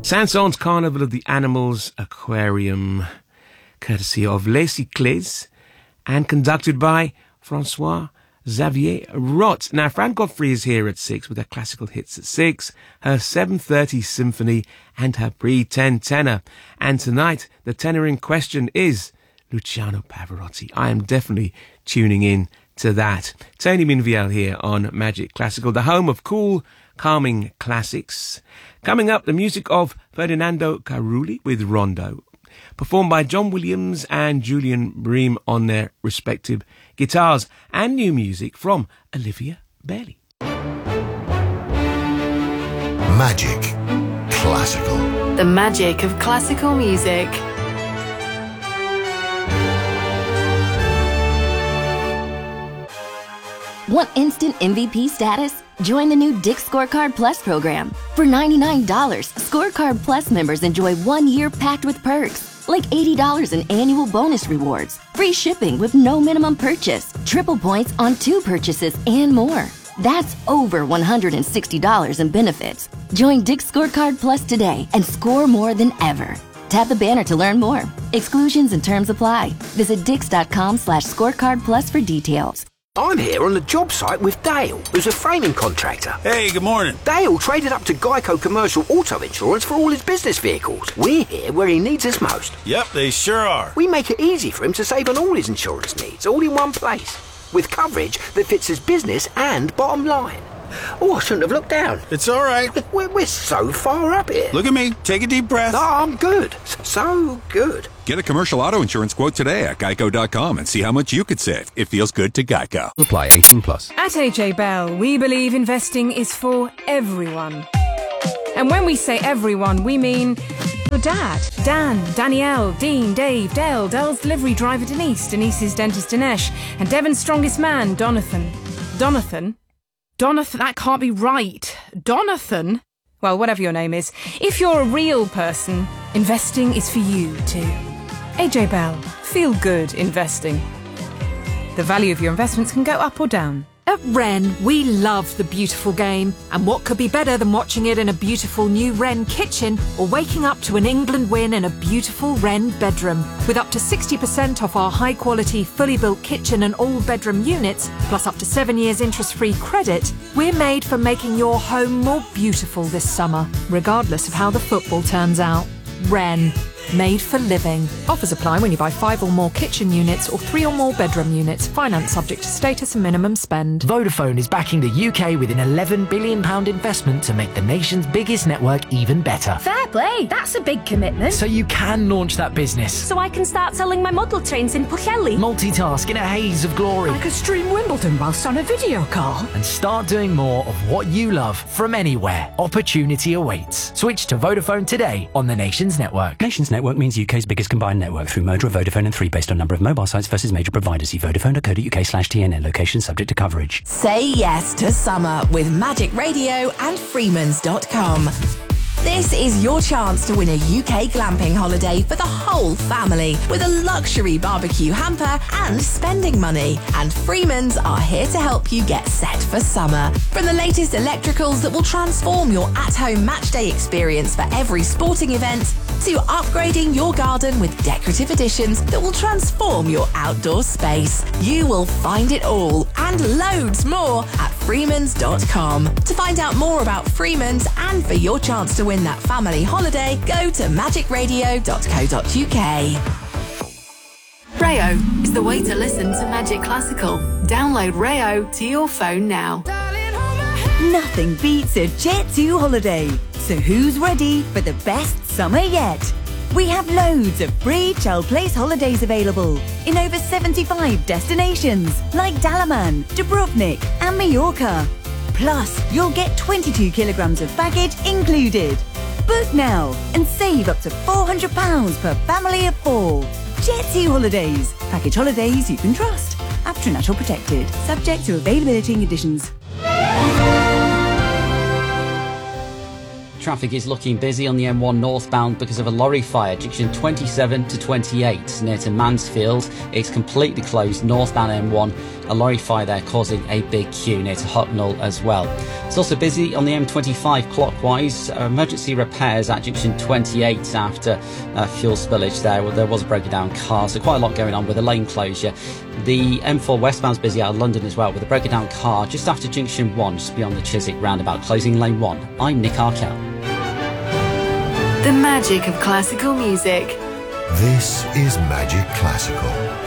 Saint-Saëns Carnival of the Animals Aquarium, courtesy of Les Cyclés, and conducted by Francois Xavier Rott. Now, Fran Godfrey is here at 6 with her classical hits at 6, her 7:30 symphony and her pre-10 tenor. And tonight, the tenor in question is Luciano Pavarotti. I am definitely tuning in to that. Tony Minviel here on Magic Classical, the home of cool, calming classics. Coming up, the music of Ferdinando Carulli with Rondo, performed by John Williams and Julian Bream on their respective guitars, and new music from Olivia Bailey. Magic Classical. The magic of classical music. Want instant MVP status? Join the new Dick's Scorecard Plus program. For $99, Scorecard Plus members enjoy 1 year packed with perks, like $80 in annual bonus rewards, free shipping with no minimum purchase, triple points on 2 purchases, and more. That's over $160 in benefits. Join Dick's Scorecard Plus today and score more than ever. Tap the banner to learn more. Exclusions and terms apply. Visit dix.com/scorecard plus for details. I'm here on the job site with Dale, who's a framing contractor. Hey, good morning. Dale traded up to Geico Commercial Auto Insurance for all his business vehicles. We're here where he needs us most. Yep, they sure are. We make it easy for him to save on all his insurance needs, all in one place, with coverage that fits his business and bottom line. Oh, I shouldn't have looked down. It's all right. We're so far up here. Look at me. Take a deep breath. Oh, I'm good. So good. Get a commercial auto insurance quote today at geico.com and see how much you could save. It feels good to Geico. Apply 18 plus. At AJ Bell, we believe investing is for everyone. And when we say everyone, we mean your dad, Dan, Danielle, Dean, Dave, Dale, Dell's delivery driver Denise, Denise's dentist Dinesh, and Devon's strongest man, Donathan. Donathan, that can't be right. Donathan? Well, whatever your name is. If you're a real person, investing is for you too. AJ Bell, feel good investing. The value of your investments can go up or down. At Wren, we love the beautiful game. And what could be better than watching it in a beautiful new Wren kitchen or waking up to an England win in a beautiful Wren bedroom? With up to 60% off our high-quality, fully built kitchen and all-bedroom units, plus up to 7 years interest-free credit, we're made for making your home more beautiful this summer, regardless of how the football turns out. Wren. Made for living. Offers apply when you buy 5 or more kitchen units or 3 or more bedroom units. Finance subject to status and minimum spend. Vodafone is backing the UK with an £11 billion investment to make the nation's biggest network even better. Fair play, that's a big commitment. So you can launch that business. So I can start selling my model trains in Pwllheli. Multitask in a haze of glory. I could stream Wimbledon whilst on a video call. And start doing more of what you love from anywhere. Opportunity awaits. Switch to Vodafone today on the Nations Network. Nations Network means UK's biggest combined network through Moda, Vodafone and 3 based on number of mobile sites versus major providers. See vodafone.co.uk/TNN. Location subject to coverage. Say yes to summer with Magic Radio and Freemans.com. This is your chance to win a UK glamping holiday for the whole family with a luxury barbecue hamper and spending money. And Freemans are here to help you get set for summer. From the latest electricals that will transform your at-home matchday experience for every sporting event, to upgrading your garden with decorative additions that will transform your outdoor space. You will find it all and loads more at Freemans.com. To find out more about Freemans and for your chance to win that family holiday, go to magicradio.co.uk. Rayo is the way to listen to Magic Classical. Download Rayo to your phone now. Nothing beats a Jet2 holiday. So who's ready for the best summer yet? We have loads of free Chel Place holidays available in over 75 destinations like Dalaman, Dubrovnik and Mallorca. Plus, you'll get 22 kilograms of baggage included. Book now and save up to £400 per family of 4. Jet2 Holidays. Package holidays you can trust. After natural protected. Subject to availability and conditions. Traffic is looking busy on the M1 northbound because of a lorry fire, junction 27 to 28 near to Mansfield. It's completely closed northbound M1. A lorry fire there causing a big queue near to Hucknall as well. It's also busy on the M25 clockwise. Emergency repairs at junction 28 after fuel spillage there. Well, there was a broken down car, so quite a lot going on with a lane closure. The M4 westbound's busy out of London as well with a broken down car just after junction 1, just beyond the Chiswick roundabout, closing lane 1. I'm Nick Arkell. The magic of classical music. This is Magic Classical.